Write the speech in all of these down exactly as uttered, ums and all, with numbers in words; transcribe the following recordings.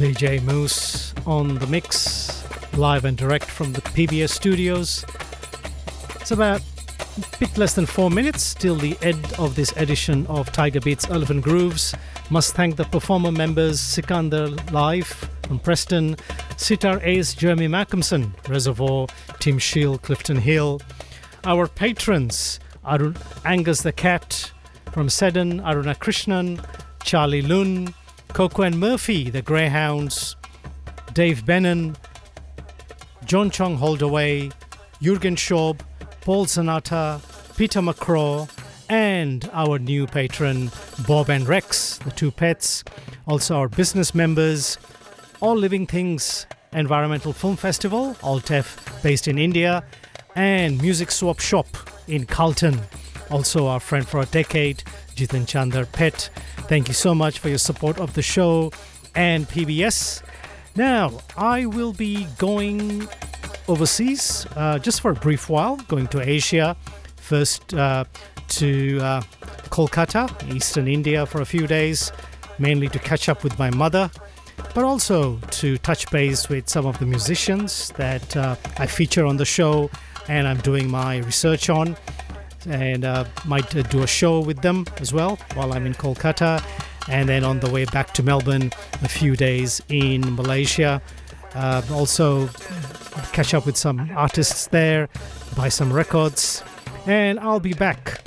D J Moose on the mix, live and direct from the P B S studios. It's about a bit less than four minutes till the end of this edition of Tiger Beats Elephant Grooves. Must thank the performer members Sikandar Live from Preston, Sitar Ace, Jeremy Malcolmson, Reservoir, Tim Shield, Clifton Hill. Our patrons, Arun, Angus the Cat from Seddon, Aruna Krishnan, Charlie Lun, Coco and Murphy, the Greyhounds, Dave Bennon, John Chong Holdaway, Jurgen Schaub, Paul Zanata, Peter McCraw, and our new patron, Bob and Rex, the two pets. Also our business members, All Living Things Environmental Film Festival, Altef, based in India, and Music Swap Shop in Carlton. Also our friend for a decade, Jitin Chandar Pet. Thank you so much for your support of the show and P B S. Now, I will be going overseas uh, just for a brief while, going to Asia, first uh, to uh, Kolkata, Eastern India for a few days, mainly to catch up with my mother, but also to touch base with some of the musicians that uh, I feature on the show and I'm doing my research on, and uh, might uh, do a show with them as well while I'm in Kolkata, and then on the way back to Melbourne, a few days in Malaysia. Uh, also catch up with some artists there, buy some records, and I'll be back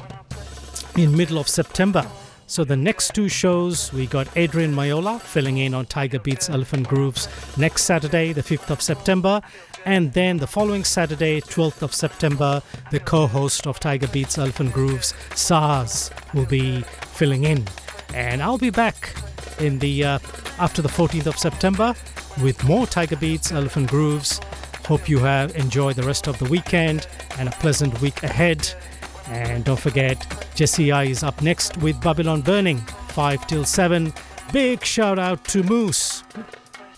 in middle of September. So the next two shows, we got Adrian Mayola filling in on Tiger Beats Elephant Grooves next Saturday, the fifth of September, and then the following Saturday, twelfth of September, the co-host of Tiger Beats Elephant Grooves, Saz, will be filling in. And I'll be back in the uh, after the fourteenth of September with more Tiger Beats Elephant Grooves. Hope you have enjoyed the rest of the weekend and a pleasant week ahead. And don't forget, Jesse I is up next with Babylon Burning, five till seven. Big shout out to Moose.